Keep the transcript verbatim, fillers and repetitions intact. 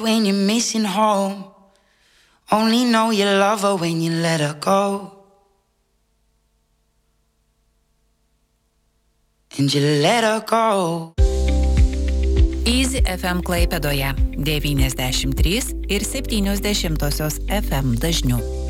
when you're missing home. Only know you love her when you let her go. And you let her go. Easy F M Klaipėdoje devyniasdešimt trys ir septynios dešimtosios F M dažniu.